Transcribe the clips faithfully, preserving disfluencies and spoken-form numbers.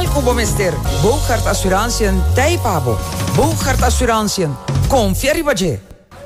Cubomester, Bouchard Assurantiën, Taipabo, Bouchard Assurantiën, confía Riballé.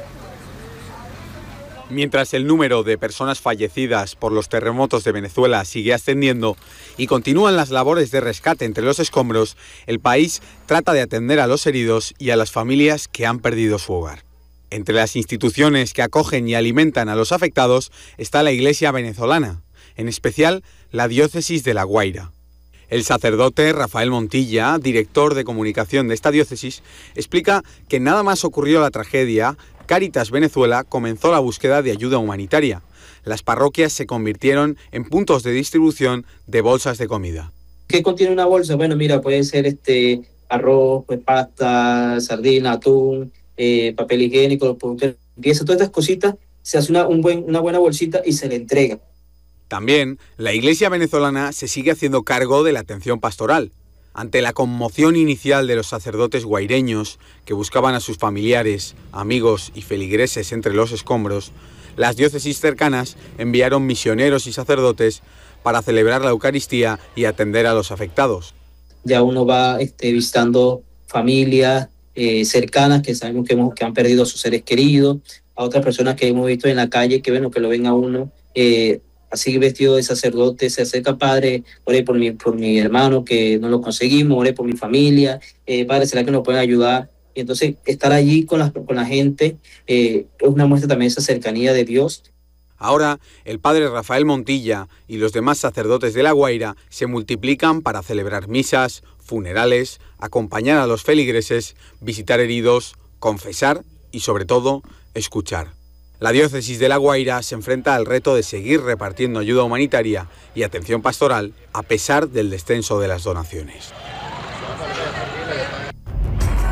Mientras el número de personas fallecidas por los terremotos de Venezuela sigue ascendiendo y continúan las labores de rescate entre los escombros, el país trata de atender a los heridos y a las familias que han perdido su hogar. Entre las instituciones que acogen y alimentan a los afectados está la Iglesia venezolana, en especial la Diócesis de La Guaira. El sacerdote Rafael Montilla, director de comunicación de esta diócesis, explica que nada más ocurrió la tragedia, Cáritas Venezuela comenzó la búsqueda de ayuda humanitaria. Las parroquias se convirtieron en puntos de distribución de bolsas de comida. ¿Qué contiene una bolsa? Bueno, mira, puede ser este arroz, pues, pasta, sardina, atún, eh, papel higiénico, empieza todas estas cositas, se hace una, un buen, una buena bolsita y se le entrega. También la Iglesia venezolana se sigue haciendo cargo de la atención pastoral. Ante la conmoción inicial de los sacerdotes guaireños que buscaban a sus familiares, amigos y feligreses entre los escombros, las diócesis cercanas enviaron misioneros y sacerdotes para celebrar la Eucaristía y atender a los afectados. Ya uno va este, visitando familias eh, cercanas que sabemos que, hemos, que han perdido a sus seres queridos, a otras personas que hemos visto en la calle, que bueno, que lo ven a uno eh, así vestido de sacerdote, se acerca, padre, oré por mi, por mi hermano que no lo conseguimos, oré por mi familia, eh, padre, ¿será que nos pueden ayudar? Y entonces estar allí con la, con la gente eh, es una muestra también de esa cercanía de Dios. Ahora, el padre Rafael Montilla y los demás sacerdotes de La Guaira se multiplican para celebrar misas, funerales, acompañar a los feligreses, visitar heridos, confesar y, sobre todo, escuchar. La diócesis de La Guaira se enfrenta al reto de seguir repartiendo ayuda humanitaria y atención pastoral a pesar del descenso de las donaciones.